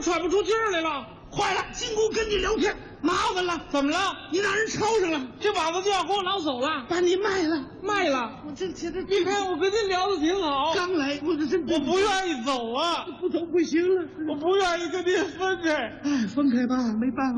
喘不出气儿来了。 坏了，金姑跟你聊天，麻烦了。 怎么了？ 你让人抄上了， 这膀子就要给我捞走了， 把你卖了。 卖了。 我这你看我跟您聊的挺好， 刚来，我这真我不愿意走啊， 不走不行了。 我不愿意跟您分开。 哎，分开吧，没办法。